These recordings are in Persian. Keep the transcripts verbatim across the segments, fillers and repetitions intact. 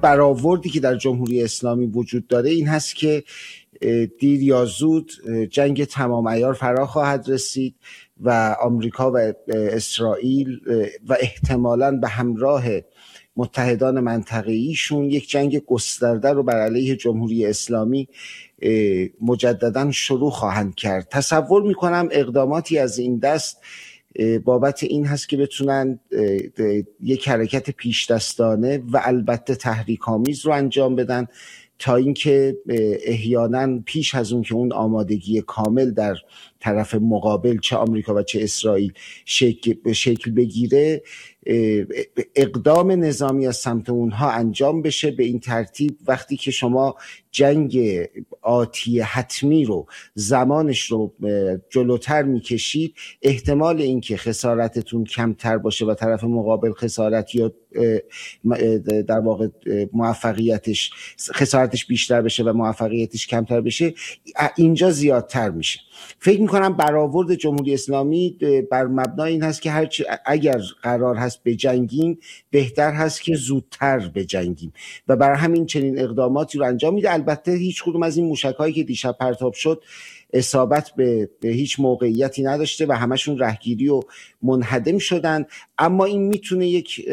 برآوردی که در جمهوری اسلامی وجود داره این هست که دیر یا زود جنگ تمام عیار فرا خواهد رسید و آمریکا و اسرائیل و احتمالاً به همراه متحدان منطقه‌ایشون یک جنگ گسترده رو بر علیه جمهوری اسلامی مجدداً شروع خواهند کرد. تصور میکنم اقداماتی از این دست بابت این هست که بتونن یک حرکت پیش دستانه و البته تحریک‌آمیز رو انجام بدن تا اینکه احیانا پیش از اون که اون آمادگی کامل در طرف مقابل چه آمریکا و چه اسرائیل شکل, شکل بگیره اقدام نظامی از سمت اونها انجام بشه. به این ترتیب وقتی که شما جنگ آتی حتمی رو زمانش رو جلوتر میکشید احتمال اینکه خسارتتون کمتر باشه و طرف مقابل خسارت یا در واقع موفقیتش خسارتش بیشتر بشه و موفقیتش کمتر بشه اینجا زیادتر میشه. فکر میکنم برآورد جمهوری اسلامی بر مبنای این هست که هر اگر قرار هست بجنگیم بهتر هست که زودتر بجنگیم و برای همین چنین اقداماتی رو انجام میده. البته هیچ کدوم از این موشک‌هایی که دیشب پرتاب شد اصابت به هیچ موقعیتی نداشته و همشون رهگیری و منهدم شدن، اما این میتونه یک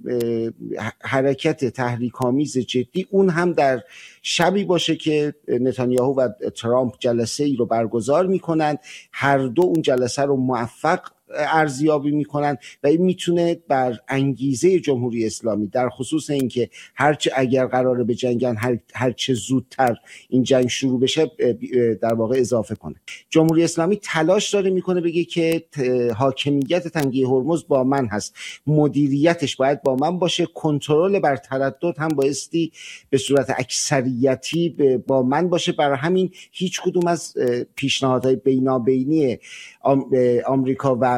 حرکت تحریک‌آمیز جدی اون هم در شبی باشه که نتانیاهو و ترامپ جلسه ای رو برگزار میکنن، هر دو اون جلسه رو موفق ارزیابی میکنن و این میتونه بر انگیزه جمهوری اسلامی در خصوص اینکه هرچه اگر قراره به جنگن هر هرچه زودتر این جنگ شروع بشه در واقع اضافه کنه. جمهوری اسلامی تلاش داره میکنه بگه که حاکمیت تنگه هرمز با من هست، مدیریتش باید با من باشه، کنترل بر تردد هم بایستی به صورت اکثریتی با من باشه. برای همین هیچ کدوم از پیشنهادهای بینابینی آمریکا و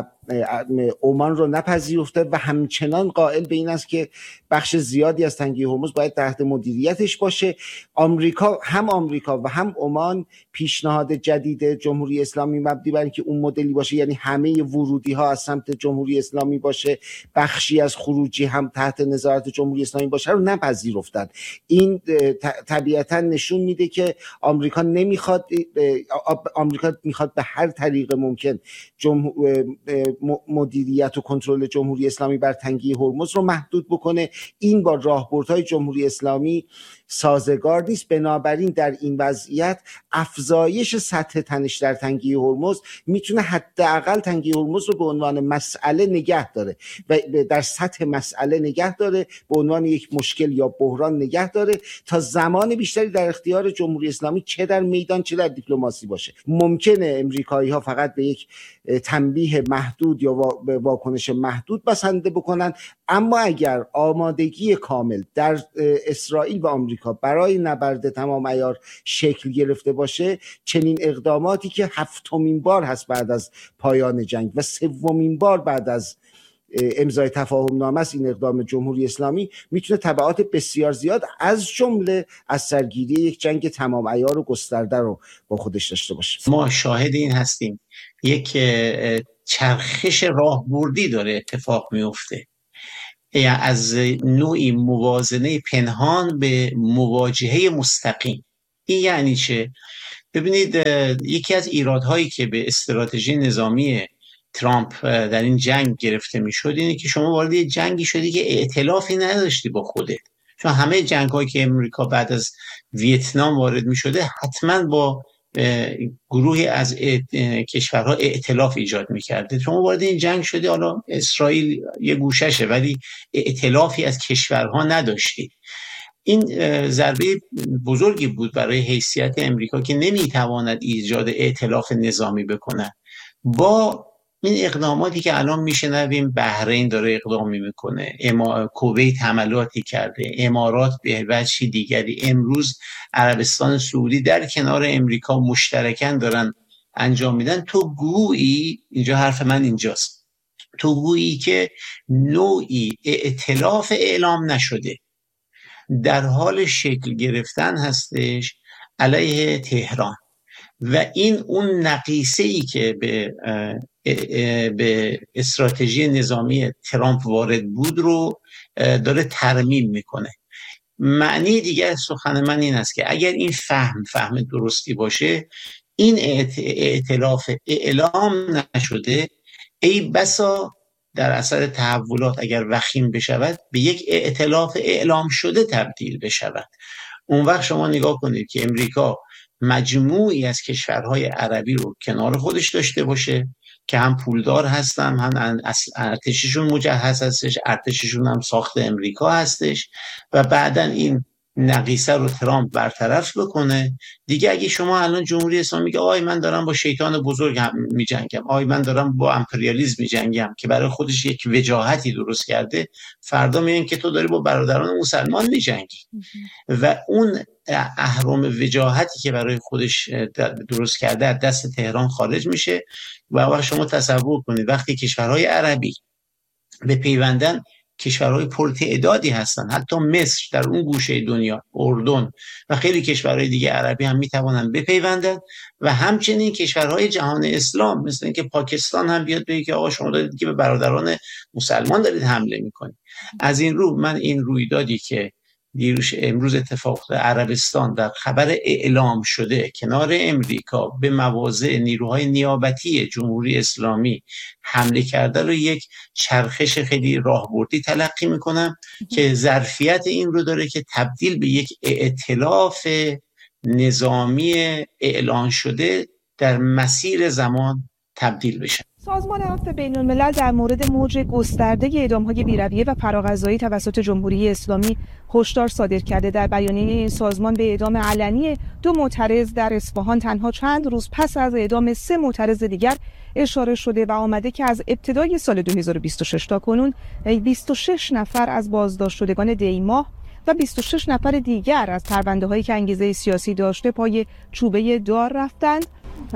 عمان رو نپذیرفته و همچنان قائل به این است که بخش زیادی از تنگه هرمز باید تحت مدیریتش باشه. آمریکا هم آمریکا و هم عمان پیشنهاد جدید جمهوری اسلامی مبنی بر اینکه اون مدلی باشه، یعنی همه ورودی ها از سمت جمهوری اسلامی باشه، بخشی از خروجی هم تحت نظارت جمهوری اسلامی باشه، رو نپذیرفتن. این طبیعتا نشون میده که آمریکا نمیخواد آمریکا میخواد به هر طریق ممکن جمهور مدیریت و کنترل جمهوری اسلامی بر تنگه هرمز رو محدود بکنه. این با راهبردهای جمهوری اسلامی سازگار نیست. بنابراین در این وضعیت افزایش سطح تنش در تنگه هرمز میتونه حداقل تنگه هرمز رو به عنوان مسئله نگه داره و در سطح مسئله نگه داره، به عنوان یک مشکل یا بحران نگه داره تا زمان بیشتری در اختیار جمهوری اسلامی چه در میدان چه در دیپلماسی باشه. ممکنه امریکایی ها فقط به یک تنبیه محدود یا به واکنش محدود بسنده بکنن، اما اگر آمادگی کامل در اسرائیل و آمریکا برای نبرد تمام عیار شکل گرفته باشه، چنین اقداماتی که هفتمین بار هست بعد از پایان جنگ و سومین بار بعد از امضای تفاهم نامه است این اقدام جمهوری اسلامی، میتونه تبعات بسیار زیاد از جمله از سرگیری یک جنگ تمام عیار و گسترده رو با خودش داشته باشه. ما شاهد این هستیم یک چرخش راهبردی داره اتفاق میفته، یعنی از نوعی موازنه پنهان به مواجهه مستقیم. این یعنی چه؟ ببینید یکی از ایرادهایی که به استراتژی نظامی ترامپ در این جنگ گرفته میشد اینه که شما وارد یه جنگی شدی که ائتلافی نداشتی با خودت، چون همه جنگ‌هایی که امریکا بعد از ویتنام وارد میشده حتما با گروهی از کشورها ائتلاف ایجاد میکرده. شما وارد این جنگ شدی، حالا اسرائیل یه گوششه ولی ائتلافی از کشورها نداشتی. این ضربه بزرگی بود برای حیثیت امریکا که نمیتواند ایجاد ائتلاف نظامی بکنه. با این اقداماتی که الان میشنویم، بحرین داره اقدامی میکنه، اما کویت حملاتی کرده، امارات به وجهی دیگری، امروز عربستان سعودی در کنار امریکا مشترکاً دارن انجام میدن. تو گویی، اینجا حرف من اینجاست، تو گویی که نوعی ائتلاف اعلام نشده در حال شکل گرفتن هستش علیه تهران و این اون نقیصه‌ای که به به استراتژی نظامی ترامپ وارد بود رو داره ترمیم میکنه. معنی دیگر سخن من این است که اگر این فهم فهم درستی باشه، این ائتلاف اعلام نشده ای بسا در اثر تحولات اگر وخیم بشود به یک ائتلاف اعلام شده تبدیل بشود. اون وقت شما نگاه کنید که امریکا مجموعی از کشورهای عربی رو کنار خودش داشته باشه که هم پولدار هستن، هم ارتششون مجهز هستش، ارتششون هم ساخت امریکا هستش، و بعداً این نقیصه رو ترامپ برطرف بکنه. دیگه اگه شما الان جمهوری اسلامی میگه آی من دارم با شیطان بزرگ میجنگم، آی من دارم با امپریالیسم میجنگم که برای خودش یک وجاهتی درست کرده، فردا میگن که تو داری با برادران مسلمان میجنگی و اون اهرم وجاهتی که برای خودش درست کرده از دست تهران خارج میشه. و وقت شما تصور کنید وقتی کشورهای عربی به پیوندن کشورهای پرتعدادی هستن، حتی مصر در اون گوشه دنیا، اردن و خیلی کشورهای دیگه عربی هم میتوانن بپیوندن، و همچنین کشورهای جهان اسلام مثل اینکه پاکستان هم بیاد بگه که آقا شما دارید دیگه به برادران مسلمان دارید حمله میکنید. از این رو من این رویدادی که دیروز امروز اتفاق افتاد عربستان در خبر اعلام شده کنار امریکا به مواضع نیروهای نیابتی جمهوری اسلامی حمله کرده رو یک چرخش خیلی راهبردی تلقی میکنم که ظرفیت این رو داره که تبدیل به یک ائتلاف نظامی اعلان شده در مسیر زمان تبدیل بشه. سازمان عفو بین‌الملل در مورد موج گسترده اعدام‌های بی‌رویه و پراغذایی توسط جمهوری اسلامی هشدار صادر کرده. در بیانیه این سازمان به اعدام علنی دو معترض در اصفهان تنها چند روز پس از اعدام سه معترض دیگر اشاره شده و آمده که از ابتدای سال دو هزار و بیست و شش تا کنون بیست و شش نفر از بازداشت شدگان دیماه و بیست و شش نفر دیگر از پرونده‌هایی که انگیزه سیاسی داشته پای چوبه دار رفتند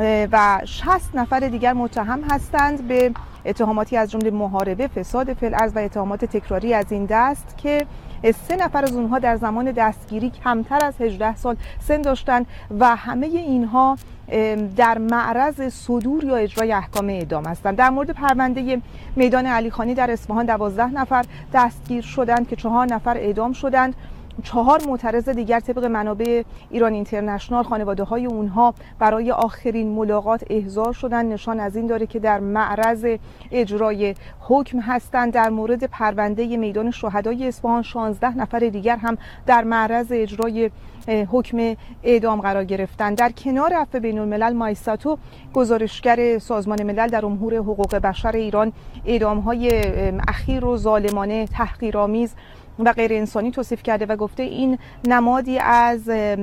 و شصت نفر دیگر متهم هستند به اتهاماتی از جمله محاربه، فساد فی الارض و اتهامات تکراری از این دست که سه نفر از اونها در زمان دستگیری کمتر از هجده سال سن داشتند و همه اینها در معرض صدور یا اجرای احکام اعدام هستند. در مورد پرونده میدان علیخانی در اصفهان دوازده نفر دستگیر شدند که چهار نفر اعدام شدند. چهار معترض دیگر طبق منابع ایران اینترنشنال خانواده های اونها برای آخرین ملاقات احضار شدن، نشان از این داره که در معرض اجرای حکم هستند. در مورد پرونده میدان شهدای اصفهان شانزده نفر دیگر هم در معرض اجرای حکم اعدام قرار گرفتند. در کنار عفو بین‌الملل مایساتو گزارشگر سازمان ملل در امور حقوق بشر ایران اعدام‌های اخیر و ظالمانه، تحقیرآمیز و غیر انسانی توصیف کرده و گفته این نمادی از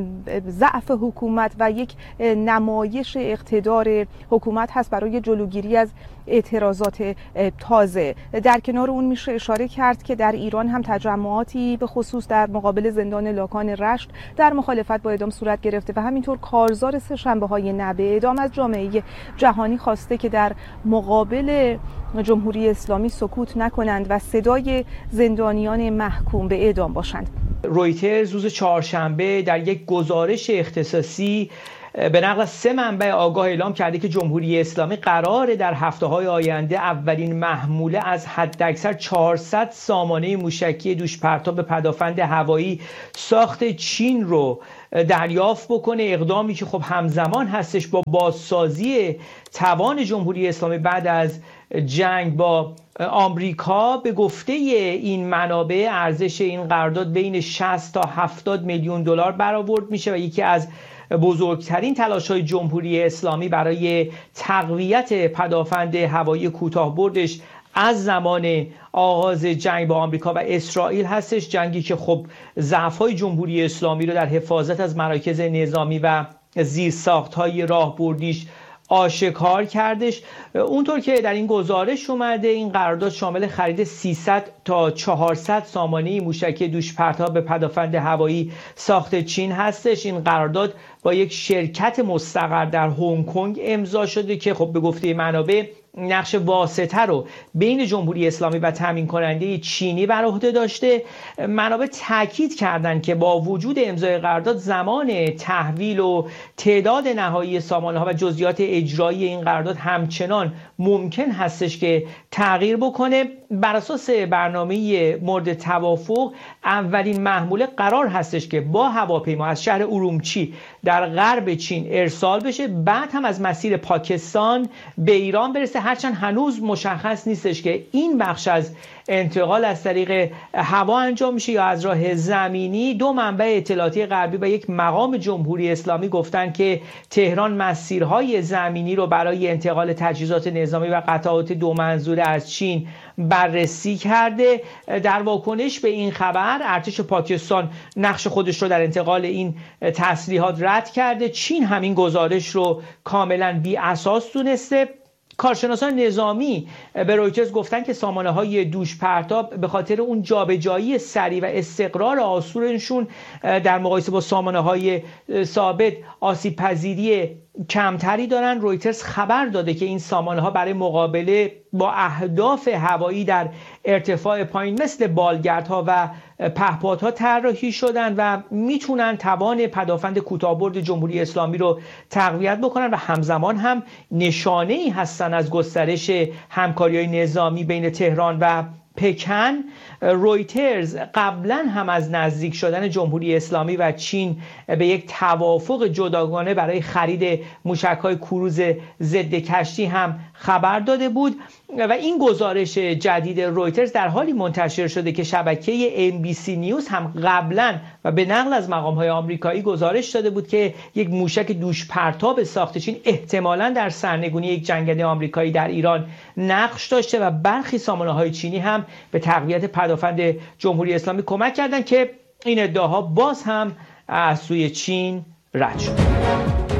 ضعف حکومت و یک نمایش اقتدار حکومت هست برای جلوگیری از اعتراضات تازه. در کنار اون میشه اشاره کرد که در ایران هم تجمعاتی به خصوص در مقابل زندان لاکان رشت در مخالفت با اعدام صورت گرفته و همینطور کارزار سه شنبه های نه به اعدام از جامعه جهانی خواسته که در مقابل جمهوری اسلامی سکوت نکنند و صدای زندانیان محکوم به اعدام باشند. رویترز روز چهارشنبه در یک گزارش اختصاصی به نقل از سه منبع آگاه اعلام کرده که جمهوری اسلامی قراره در هفته‌های آینده اولین محموله از حداکثر چهارصد سامانه موشکی دوشپرتاب پدافند هوایی ساخت چین رو دریافت بکنه، اقدامی که خب همزمان هستش با بازسازی توان جمهوری اسلامی بعد از جنگ با آمریکا. به گفته این منابع ارزش این قرارداد بین شصت تا هفتاد میلیون دلار برآورد میشه و یکی از بزرگترین تلاش‌های جمهوری اسلامی برای تقویت پدافند هوایی کوتاه‌بردش از زمان آغاز جنگ با آمریکا و اسرائیل هستش، جنگی که خب ضعف‌های جمهوری اسلامی رو در حفاظت از مراکز نظامی و زیرساخت‌های راهبردیش آشکار کردش. اونطور که در این گزارش اومده این قرارداد شامل خرید سیصد تا چهارصد سامانه موشکی دوشپرتاب پدافند هوایی ساخت چین هستش. این قرارداد با یک شرکت مستقر در هنگ کنگ امضا شده که خب به گفته منابع نقش واسطه رو بین جمهوری اسلامی و تامین کننده چینی بر عهده داشته. منابع تاکید کردند که با وجود امضای قرارداد زمان تحویل و تعداد نهایی سامانه‌ها و جزئیات اجرایی این قرارداد همچنان ممکن هستش که تغییر بکنه. بر اساس برنامه مورد توافق اولین محموله قرار هستش که با هواپیما از شهر ارومچی در غرب چین ارسال بشه، بعد هم از مسیر پاکستان به ایران برسه. هرچند هنوز مشخص نیستش که این بخش از انتقال از طریق هوا انجام میشه یا از راه زمینی. دو منبع اطلاعاتی غربی و یک مقام جمهوری اسلامی گفتن که تهران مسیرهای زمینی رو برای انتقال تجهیزات نظامی و قطعات دو منظوره از چین بررسی کرده. در واکنش به این خبر ارتش پاکستان نقش خودش رو در انتقال این تسلیحات رد کرده. چین همین گزارش رو کاملا بی اساس دونسته. کارشناسان نظامی به رویترز گفتن که سامانه‌های دوش پرتاب به خاطر اون جابجایی سریع و استقرار آسورشون در مقایسه با سامانه‌های ثابت آسیب پذیری کمتری دارن. رویترز خبر داده که این سامانه‌ها برای مقابله با اهداف هوایی در ارتفاع پایین مثل بالگردها و پهپادها طراحی شدن و میتونن توان پدافند کوتاه‌برد جمهوری اسلامی رو تقویت بکنن و همزمان هم نشانه‌ای هستن از گسترش همکاری‌های نظامی بین تهران و پکن. رویترز قبلا هم از نزدیک شدن جمهوری اسلامی و چین به یک توافق جداگانه برای خرید موشک‌های کروز ضد کشتی هم خبر داده بود و این گزارش جدید رویترز در حالی منتشر شده که شبکه ام بی سی نیوز هم قبلا و به نقل از مقام‌های آمریکایی گزارش داده بود که یک موشک دوش پرتاب ساخت چین احتمالاً در سرنگونی یک جنگنده آمریکایی در ایران نقش داشته و برخی سامانه‌های چینی هم به تقویت پدافند جمهوری اسلامی کمک کردند که این ادعاها باز هم از سوی چین رد شد.